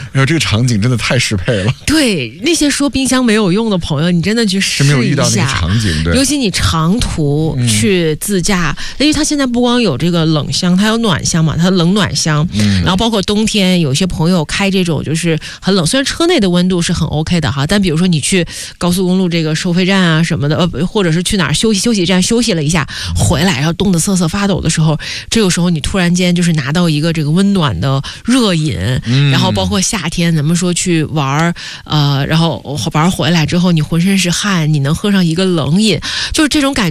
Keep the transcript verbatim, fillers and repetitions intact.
然后这个场景真的太适配了。 对，那些说冰箱没有用的朋友，你真的去试一下。 是没有遇到那个场景，对。 尤其你长途去自驾，嗯、因为它现在不光有这个冷箱，它有暖箱嘛，它冷暖箱。嗯。然后包括冬天，有些朋友开这种就是很冷，虽然车内的温度是很 OK 的哈，但比如说你去高速公路这个收费站啊什么的，呃，或者是去哪儿休息休息站休息了一下，回来然后冻得瑟瑟发抖的时候，这个时候你突然间就是拿到一个这个温暖的热饮，嗯、然后包括夏天咱们说去玩呃，然后玩回来之后你浑身是汗，你能喝上一个冷饮，就是这种感觉。